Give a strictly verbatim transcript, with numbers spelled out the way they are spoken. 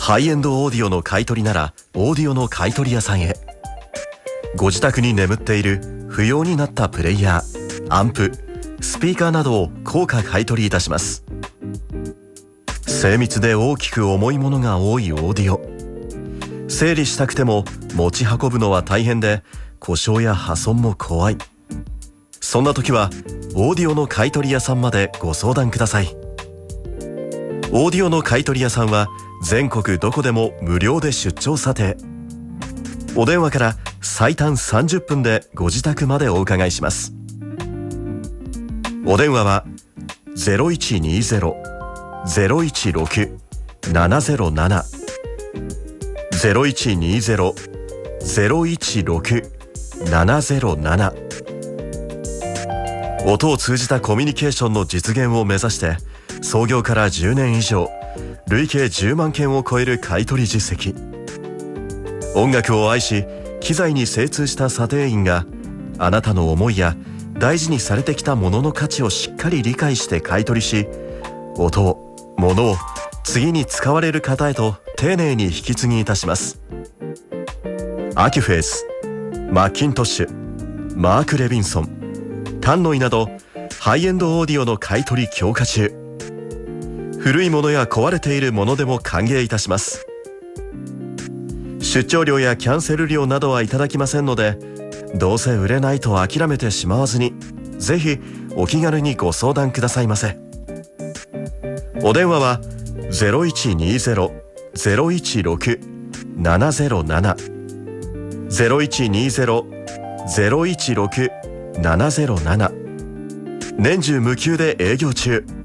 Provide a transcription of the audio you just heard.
ハイエンドオーディオの買い取りならオーディオの買い取り屋さんへ。ご自宅に眠っている不要になったプレイヤー、アンプ、スピーカーなどを高価買い取りいたします。精密で大きく重いものが多いオーディオ、整理したくても持ち運ぶのは大変で故障や破損も怖い。そんな時はオーディオの買い取り屋さんまでご相談ください。オーディオの買い取り屋さんは全国どこでも無料で出張査定。お電話から最短さんじゅっぷんでご自宅までお伺いします。お電話は ゼロいちにゼロ ゼロいちろく ななゼロなな ゼロいちにゼロ ゼロいちろく ななゼロなな。音を通じたコミュニケーションの実現を目指して創業からじゅうねん以上、累計じゅうまんけんを超える買い取り実績。音楽を愛し機材に精通した査定員があなたの思いや大事にされてきたものの価値をしっかり理解して買い取りし、音を、物を次に使われる方へと丁寧に引き継ぎいたします。アキュフェイス、マッキントッシュ、マーク・レビンソン、タンノイなどハイエンドオーディオの買い取り強化中。古いものや壊れているものでも歓迎いたします。出張料やキャンセル料などはいただきませんので、どうせ売れないと諦めてしまわずに、ぜひお気軽にご相談くださいませ。お電話は ゼロいちにゼロ ゼロいちろく ななゼロなな ゼロいちにゼロ ゼロいちろく ななゼロなな。年中無休で営業中。